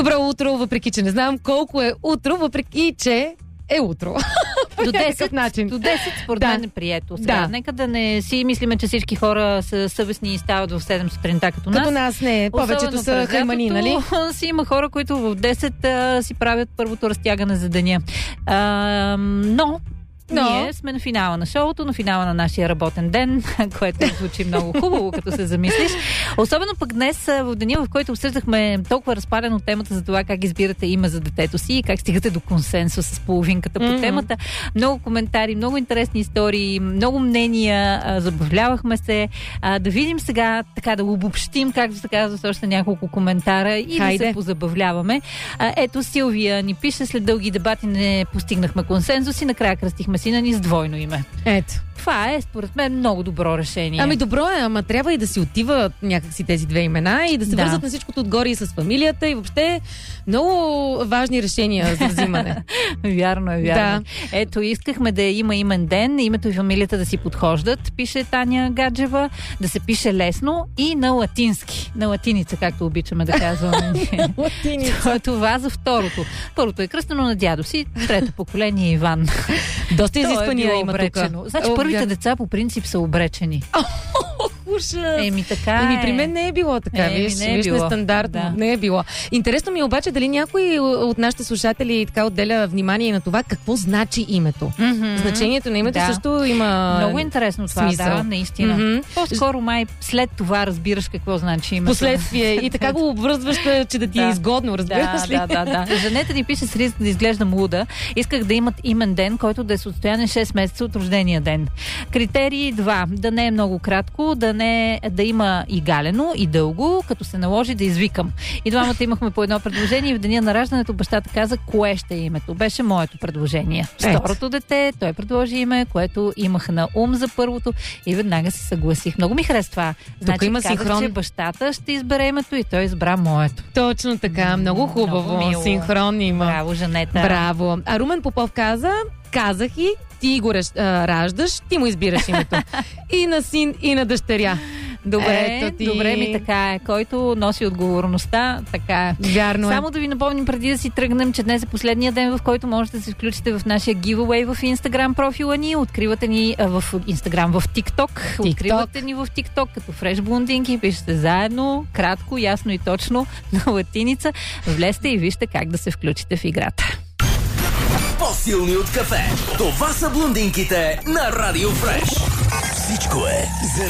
Добро утро, въпреки че не знам колко е утро, въпреки че е утро. До 10 според мен е прието. Сега, нека да не си мислиме, че всички хора са съвестни и стават в 7 сутринта като нас. Като нас не, повечето са хаймани, нали? Си има хора, които в 10 си правят първото разтягане за деня. Но ние сме на финала на шоуто, на финала на нашия работен ден, което звучи много хубаво, като се замислиш. Особено пък днес, в деня, в който обсъждахме толкова разпалено темата за това как избирате име за детето си и как стигате до консенсус с половинката по темата. Много коментари, много интересни истории, много мнения, забавлявахме се. Да видим сега, така да обобщим, както се казва с още няколко коментара и да се позабавляваме. Ето Силвия ни пише: след дълги дебати не постигнахме консенсус и накрая кръстихме сина ни с двойно име. Ето. Това е, според мен, много добро решение. Ами добро е, ама трябва и да си отиват някакси тези две имена и да се вързат на всичкото отгоре и с фамилията и въобще много важни решения за взимане. Вярно е, вярно. Да. Ето, искахме да има имен ден, името и фамилията да си подхождат, пише Таня Гаджева, да се пише лесно и на латински. На латиница, както обичаме да казваме. Латиница. Това за второто. Първото е кръстено на дядо си, трето поколение Иван. Доста изисквания има тук. Значи първите деца по принцип са обречени. Ужас. Така при мен не е било така. Виж, нестандартно. Не е било. Интересно ми е обаче дали някой от нашите слушатели така отделя внимание на това какво значи името. Значението на името също има много интересно това, смисъл. Да, наистина. По-скоро май след това разбираш какво значи името. Последствие. И така го обвързваш, че да ти е изгодно, разбираш ли? Да. Женета ни пише с риск да изглеждам луда. Исках да имат имен ден, който да е с отстояние 6 месеца от рождения ден. Критерии 2. Да не е много кратко, да има и галено, и дълго, като се наложи да извикам. И двамата имахме по едно предложение и в деня на раждането бащата каза кое ще е името. Беше моето предложение. Второто дете, той предложи име, което имах на ум за първото и веднага се съгласих. Много ми харесва това. Значи има казах, синхрон, че бащата ще избере името и той избра моето. Точно така. Много хубаво. Много синхрон има. Браво, Жанета. Браво. А Румен Попов казах и ти го раждаш, ти му избираш името. И на син, и на дъщеря. Добре ми така е. Който носи отговорността, така е. Вярно е. Само да ви напомним преди да си тръгнем, че днес е последния ден, в който можете да се включите в нашия giveaway в Instagram профила ни. Откривате ни в Instagram, в TikTok. Откривате ни в TikTok като Fresh Блондинки. Пишете заедно, кратко, ясно и точно на латиница. Влезте и вижте как да се включите в играта. По-силни от кафе. Това са блондинките на Радио Фреш. Всичко е за